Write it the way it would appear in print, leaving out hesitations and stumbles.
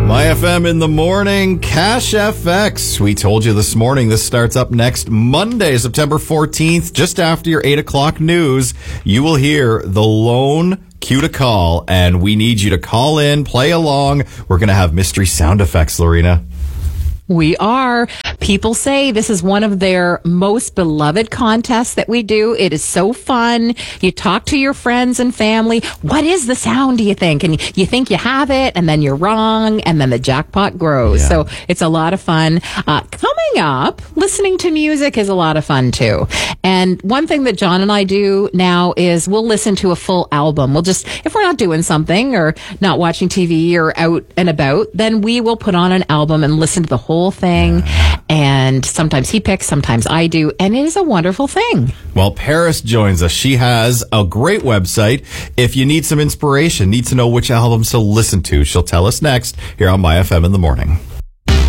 My FM in the morning, Cash FX. We told you this morning this starts up next Monday, September 14th, just after your 8 o'clock news. You will hear the lone cue to call, and we need you to call in, play along. We're going to have mystery sound effects, Lorena. We are. People say this is one of their most beloved contests that we do. It is so fun. You talk to your friends and family. What is the sound, do you think? And you think you have it, and then you're wrong, and then the jackpot grows. Yeah. So it's a lot of fun. Coming up, listening to music is a lot of fun, too. And one thing that John and I do now is we'll listen to a full album. We'll just, if we're not doing something or not watching TV or out and about, then we will put on an album and listen to the whole thing. And sometimes he picks, sometimes I do, and it is a wonderful thing. Well, Paris joins us. She has a great website. If you need some inspiration, need to know which albums to listen to, she'll tell us next here on My FM in the morning.